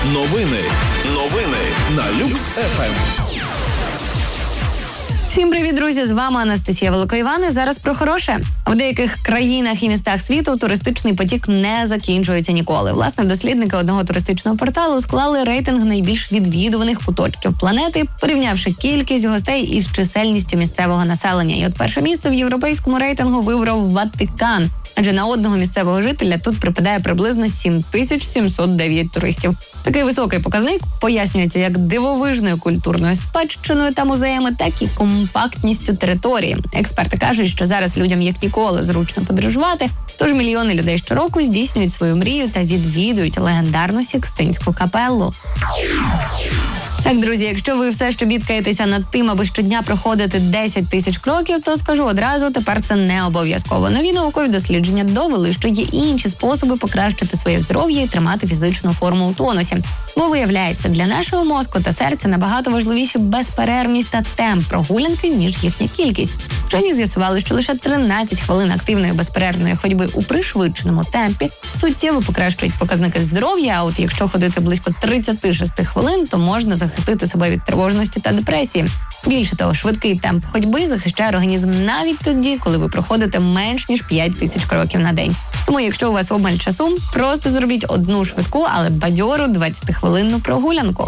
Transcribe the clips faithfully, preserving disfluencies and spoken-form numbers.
Новини. Новини на Люкс еф ем. Всім привіт, друзі! З вами Анастасія Великоїван. І зараз про хороше. В деяких країнах і містах світу туристичний потік не закінчується ніколи. Власне, дослідники одного туристичного порталу склали рейтинг найбільш відвідуваних куточків планети, порівнявши кількість гостей із чисельністю місцевого населення. І от перше місце в європейському рейтингу вибрав Ватикан. Адже на одного місцевого жителя тут припадає приблизно сім тисяч сімсот дев'ять туристів. Такий високий показник пояснюється як дивовижною культурною спадщиною та музеями, так і компактністю території. Експерти кажуть, що зараз людям як ніколи зручно подорожувати, тож мільйони людей щороку здійснюють свою мрію та відвідують легендарну Сікстинську капеллу. Так, друзі, якщо ви все ще бідкаєтеся над тим, аби щодня проходити десять тисяч кроків, то скажу одразу, тепер це не обов'язково. Нові наукові дослідження довели, що є інші способи покращити своє здоров'я і тримати фізичну форму у тонусі. Бо, виявляється, для нашого мозку та серця набагато важливіші безперервність та темп прогулянки, ніж їхня кількість. Вчені з'ясували, що лише тринадцять хвилин активної безперервної ходьби у пришвидшеному темпі суттєво покращують показники здоров'я, а от якщо ходити близько тридцять шість хвилин, то можна захистити себе від тривожності та депресії. Більше того, швидкий темп ходьби захищає організм навіть тоді, коли ви проходите менш ніж п'ять тисяч кроків на день. Тому, якщо у вас обмаль часу, просто зробіть одну швидку, але бадьору двадцятихвилинну прогулянку.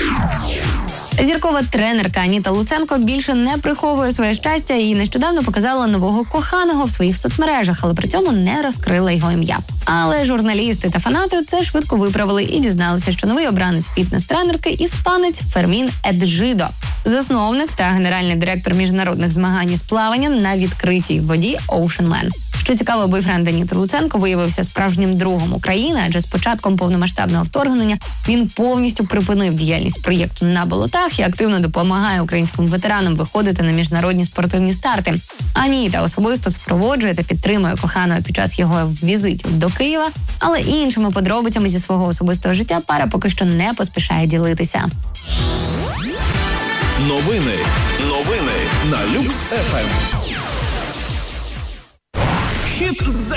Зіркова тренерка Аніта Луценко більше не приховує своє щастя і нещодавно показала нового коханого в своїх соцмережах, але при цьому не розкрила його ім'я. Але журналісти та фанати це швидко виправили і дізналися, що новий обранець фітнес-тренерки – іспанець Фермін Еджидо, засновник та генеральний директор міжнародних змагань з плавання на відкритій воді Oceanman. Що цікаво, бойфренд Аніти Луценко виявився справжнім другом України, адже з початком повномасштабного вторгнення він повністю припинив діяльність проєкту на болотах і активно допомагає українським ветеранам виходити на міжнародні спортивні старти. Аніта особисто супроводжує та підтримує коханого під час його візитів до Києва, але іншими подробицями зі свого особистого життя пара поки що не поспішає ділитися. Новини. Новини на Люкс еф ем. Хіт